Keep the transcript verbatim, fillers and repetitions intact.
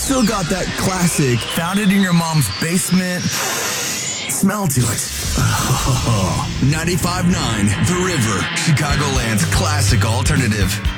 still got that classic, found it in your mom's basement smell to it. Oh, ninety-five point nine The River, Chicagoland's classic alternative.